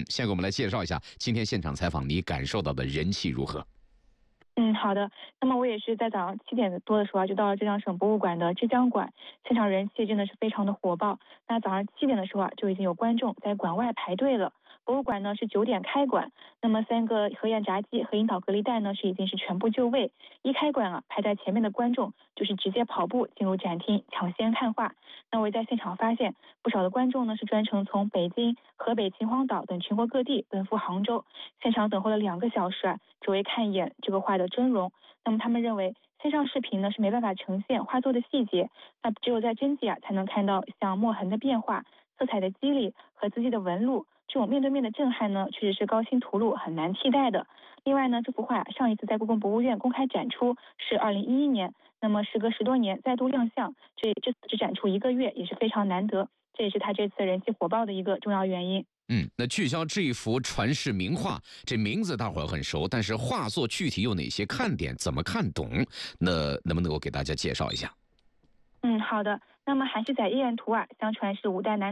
先给我们来介绍一下今天现场采访你感受到的人气如何？ 好的。那么我也是在早上7点多的时候就到了浙江省博物馆的之江馆，现场人气真的是非常的火爆。那早上7点的时候就已经有观众在馆外排队了。博物馆呢是9点开馆，那么3个河堰闸机和樱桃隔离带呢已经是全部就位。一开馆排在前面的观众就是直接跑步进入展厅抢先看画。那我也在现场发现不少的观众呢是专程从北京、河北秦皇岛等全国各地奔赴杭州，现场等候了2个小时只为看一眼这个画的真容。那么他们认为线上视频呢是没办法呈现画作的细节，那只有在真迹才能看到像墨痕的变化、色彩的肌理和字迹的纹路，这种面对面的震撼呢确实是高清图录很难替代的。另外呢，这幅画上一次在故宫博物院公开展出是2011年，那么时隔10多年再度亮相，这次只展出1个月也是非常难得，这也是他这次人气火爆的一个重要原因。 那聚焦这一幅传世名画，这名字大伙儿很熟，但是画作具体有哪些看点，怎么看懂？那能不能够给大家介绍一下？ 好的。那么《韩熙载夜宴图》相传是5代南